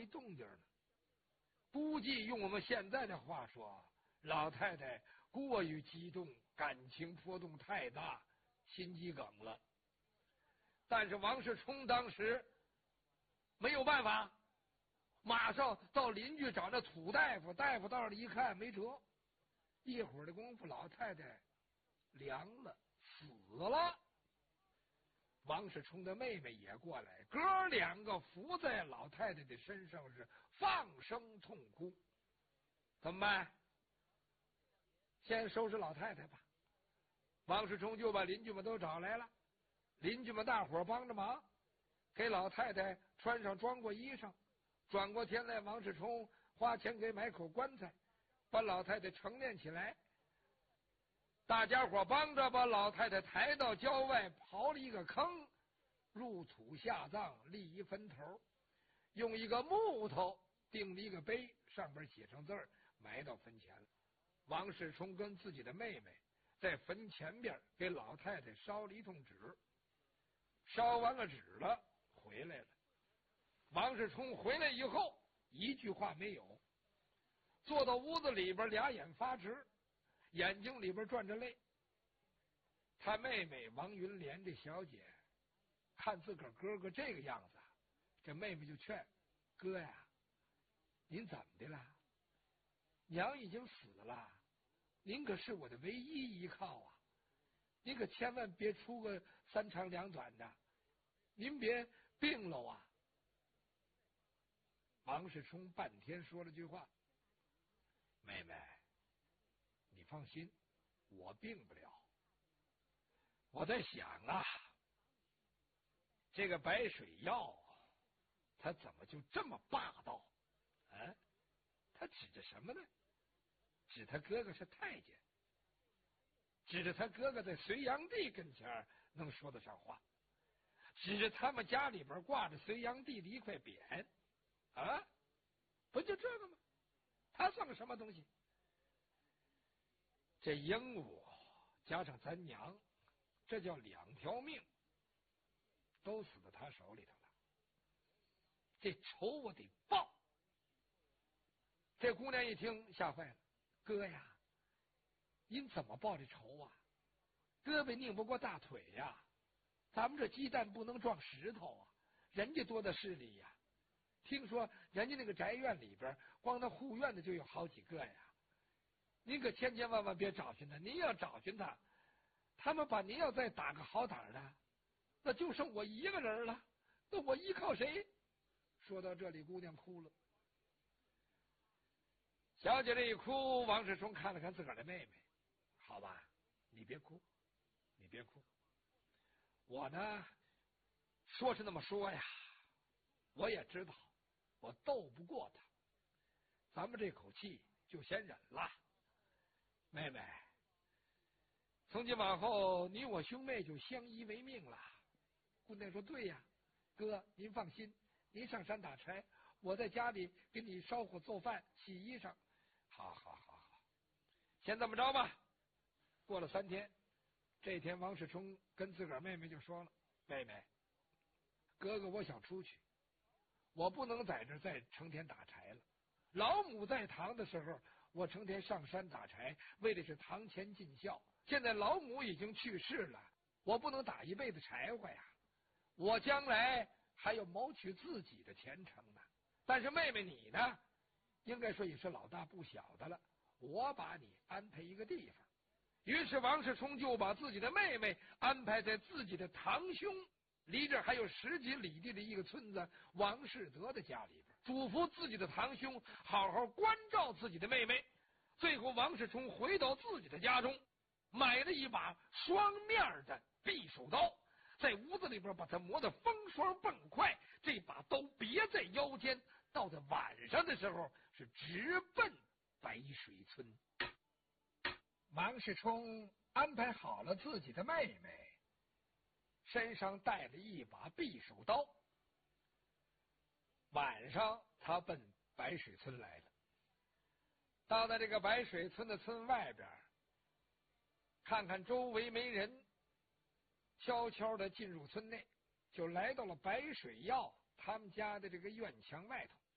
动静呢。估计用我们现在的话说，老太太过于激动，感情波动太大，心肌梗了。但是王世充当时没有办法，马上到邻居找那土大夫，大夫到那儿一看没辙，一会儿的功夫，老太太凉了，死了。王世充的妹妹也过来，哥两个伏在老太太的身上是放声痛哭。怎么办？先收拾老太太吧。王世充就把邻居们都找来了，邻居们大伙帮着忙，给老太太穿上装过衣裳。转过天来，王世充花钱给买口棺材，把老太太承殓起来。大家伙帮着把老太太抬到郊外，刨了一个坑，入土下葬，立一坟头，用一个木头钉了一个碑，上边写上字儿，埋到坟前了。王世充跟自己的妹妹在坟前边给老太太烧了一通纸，烧完了纸了，回来了。王世充回来以后一句话没有，坐到屋子里边，俩眼发直，眼睛里边转着泪。他妹妹王云莲这小姐看自个儿哥哥这个样子，这妹妹就劝哥呀，您怎么的了？娘已经死了，您可是我的唯一依靠啊，您可千万别出个三长两短的，您别病了啊。王世充半天说了句话，妹妹你放心，我病不了。我在想啊，这个白水药他怎么就这么霸道啊？他指着什么呢？指他哥哥是太监，指着他哥哥在隋炀帝跟前能说得上话，指着他们家里边挂着隋炀帝的一块匾啊，不就这个吗？他算个什么东西？这鹦鹉加上咱娘，这叫两条命都死在他手里头了，这仇我得报。这姑娘一听吓坏了，哥呀，您怎么报这仇啊？胳膊拧不过大腿呀，咱们这鸡蛋不能撞石头啊，人家多大势力呀，听说人家那个宅院里边光那护院的就有好几个呀，您可千千万万别找寻他，您要找寻他，他们把您要再打个好打的，那就剩我一个人了，那我依靠谁？说到这里，姑娘哭了。小姐这一哭，王世充看了看自个儿的妹妹，好吧，你别哭，你别哭。我呢，说是那么说呀，我也知道我斗不过他，咱们这口气就先忍了。妹妹，从今往后你我兄妹就相依为命了。姑娘说对呀，哥您放心，您上山打柴，我在家里给你烧火做饭洗衣裳。好好好好，先这么着吧。过了3天，这天王世充跟自个儿妹妹就说了，妹妹，哥哥我想出去，我不能在这再成天打柴了。老母在堂的时候，我成天上山打柴，为的是堂前尽孝。现在老母已经去世了，我不能打一辈子柴火呀，我将来还要谋取自己的前程呢。但是妹妹你呢，应该说也是老大不小的了，我把你安排一个地方。于是王世充就把自己的妹妹安排在自己的堂兄离这还有10几里地的一个村子王世德的家里边，嘱咐自己的堂兄好好关照自己的妹妹。最后王世充回到自己的家中，买了一把双面的匕首刀，在屋子里边把它磨得风霜迸快，这把刀别在腰间，到了晚上的时候是直奔白水村。王世充安排好了自己的妹妹，身上带了一把匕首刀，晚上他奔白水村来了。到了这个白水村的村外边，看看周围没人，悄悄的进入村内，就来到了白水耀他们家的这个院墙外头。